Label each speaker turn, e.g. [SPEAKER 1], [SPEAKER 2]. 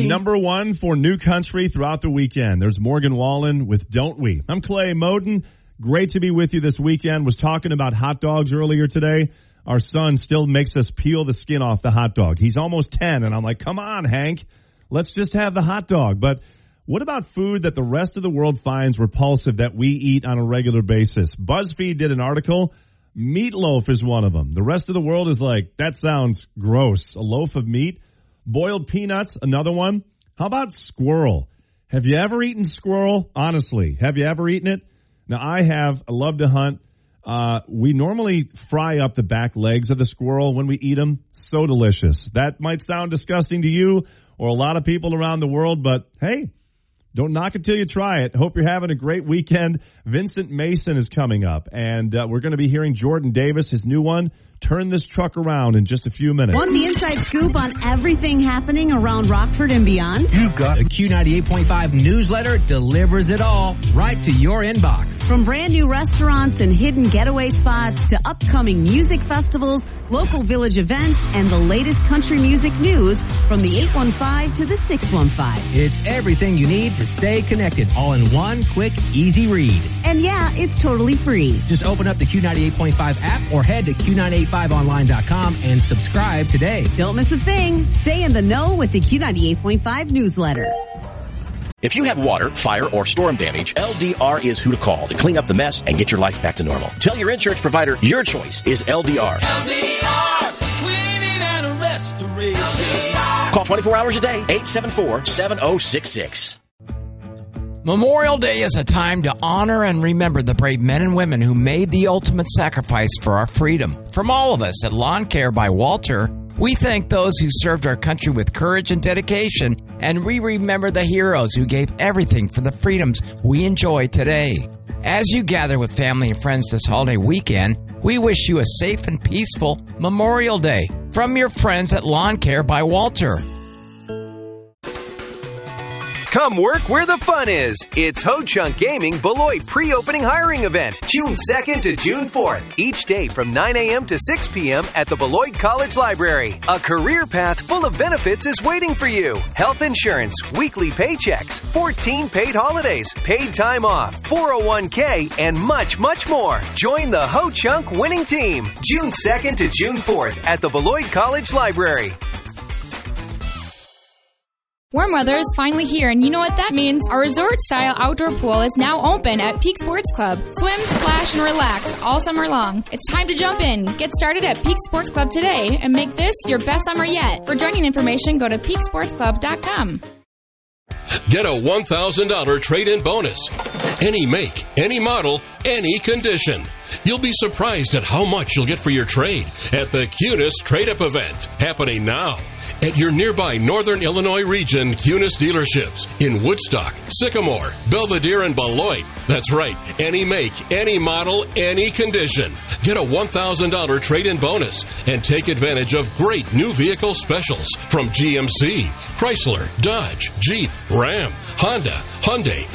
[SPEAKER 1] The number one for new country throughout the weekend. There's Morgan Wallen with Don't We. I'm Clay Moden. Great to be with you this weekend. Was talking about hot dogs earlier today. Our son still makes us peel the skin off the hot dog. He's almost 10, and I'm like, come on, Hank. Let's just have the hot dog. But what about food that the rest of the world finds repulsive that we eat on a regular basis? BuzzFeed did an article. Meatloaf is one of them. The rest of the world is like, that sounds gross. A loaf of meat. Boiled peanuts, another one. How about squirrel? Have you ever eaten squirrel? Honestly, have you ever eaten it? Now, I have. I love to hunt. We normally fry up the back legs of the squirrel when we eat them. So delicious. That might sound disgusting to you or a lot of people around the world, but hey, don't knock it till you try it. Hope you're having a great weekend. Vincent Mason is coming up, and we're going to be hearing Jordan Davis, his new one, Turn This Truck Around, in just a few minutes.
[SPEAKER 2] Want the inside scoop on everything happening around Rockford and beyond?
[SPEAKER 3] You've got the Q98.5 newsletter delivers it all right to your inbox.
[SPEAKER 2] From brand new restaurants and hidden getaway spots to upcoming music festivals, local village events, and the latest country music news from the 815 to the 615.
[SPEAKER 3] It's everything you need to stay connected, all in one quick, easy read.
[SPEAKER 2] And yeah, it's totally free.
[SPEAKER 3] Just open up the Q98.5 app or head to Q985online.com and subscribe today.
[SPEAKER 2] Don't miss a thing. Stay in the know with the Q98.5 newsletter.
[SPEAKER 4] If you have water, fire, or storm damage, LDR is who to call to clean up the mess and get your life back to normal. Tell your insurance provider your choice is LDR.
[SPEAKER 5] LDR, cleaning and restoration.
[SPEAKER 4] Call 24 hours a day, 874-7066.
[SPEAKER 6] Memorial Day is a time to honor and remember the brave men and women who made the ultimate sacrifice for our freedom. From all of us at Lawn Care by Walter, we thank those who served our country with courage and dedication, and we remember the heroes who gave everything for the freedoms we enjoy today. As you gather with family and friends this holiday weekend, we wish you a safe and peaceful Memorial Day from your friends at Lawn Care by Walter.
[SPEAKER 7] Come work where the fun is. It's Ho Chunk Gaming Beloit pre-opening hiring event, June 2nd to June 4th. Each day from 9 a.m. to 6 p.m. at the Beloit College Library. A career path full of benefits is waiting for you. Health insurance, weekly paychecks, 14 paid holidays, paid time off, 401k, and much, much more. Join the Ho Chunk winning team, June 2nd to June 4th at the Beloit College Library.
[SPEAKER 8] Warm weather is finally here, and you know what that means. Our resort-style outdoor pool is now open at Peak Sports Club. Swim, splash, and relax all summer long. It's time to jump in. Get started at Peak Sports Club today and make this your best summer yet. For joining information, go to peaksportsclub.com.
[SPEAKER 9] Get a $1,000 trade-in bonus. Any make, any model, any condition. You'll be surprised at how much you'll get for your trade at the Cunis Trade-Up event, happening now at your nearby Northern Illinois region Cunis dealerships in Woodstock, Sycamore, Belvedere, and Beloit. That's right, any make, any model, any condition. Get a $1,000 trade-in bonus and take advantage of great new vehicle specials from GMC, Chrysler, Dodge, Jeep, Ram, Honda, Hyundai,